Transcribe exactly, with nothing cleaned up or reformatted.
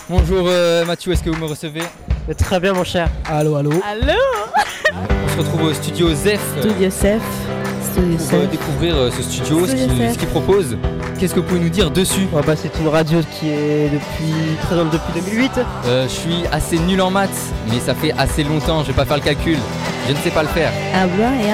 Bonjour euh, Mathieu, est-ce que vous me recevez? Très bien mon cher. Allô, allô. Allô. On se retrouve au studio Zef. Studio Zef. Studio Pour euh, découvrir euh, ce studio, ce qu'il, ce qu'il propose. Qu'est-ce que vous pouvez nous dire dessus? Ouais, bah, c'est une radio qui est depuis présente depuis deux mille huit. euh, Je suis assez nul en maths, mais ça fait assez longtemps, je vais pas faire le calcul. Je ne sais pas le faire. Habla et